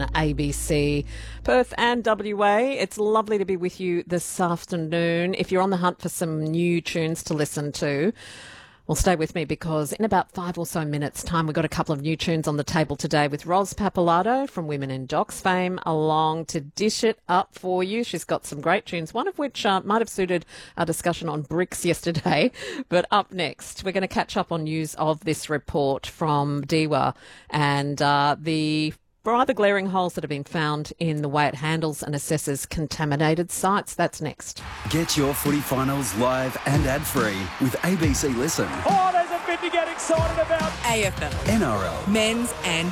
ABC, Perth and WA. It's lovely to be with you this afternoon. If you're on the hunt for some new tunes to listen to, well, stay with me because in about 5 or so minutes' time, we've got a couple of new tunes on the table today with Ros Pappalardo from Women in Docs fame along to dish it up for you. She's got some great tunes, one of which might have suited our discussion on bricks yesterday. But up next, we're going to catch up on news of this report from DEWA and the rather glaring holes that have been found in the way it handles and assesses contaminated sites. That's next. Get your footy finals live and ad-free with ABC Listen. Oh, there's a bit to get excited about. AFL, NRL, men's and